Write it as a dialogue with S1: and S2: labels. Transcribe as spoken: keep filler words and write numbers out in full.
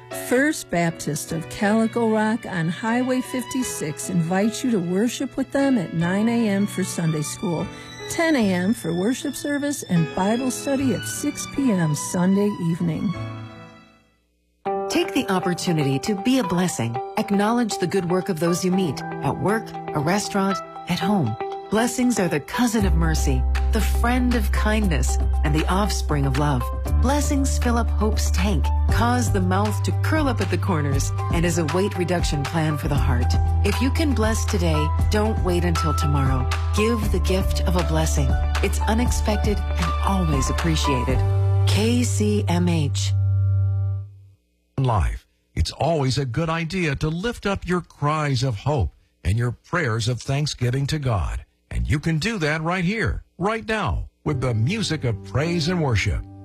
S1: First Baptist of Calico Rock on Highway fifty-six invites you to worship with them at nine a.m. for Sunday school, ten a.m. for worship service, and Bible study at six p.m. Sunday evening.
S2: Take the opportunity to be a blessing. Acknowledge the good work of those you meet at work, a restaurant, at home. Blessings are the cousin of mercy, the friend of kindness, and the offspring of love. Blessings fill up hope's tank, cause the mouth to curl up at the corners, and is a weight reduction plan for the heart. If you can bless today, don't wait until tomorrow. Give the gift of a blessing. It's unexpected and always appreciated. K C M H.
S3: Life, it's always a good idea to lift up your cries of hope and your prayers of thanksgiving to God. And you can do that right here, right now, with the music of praise and worship.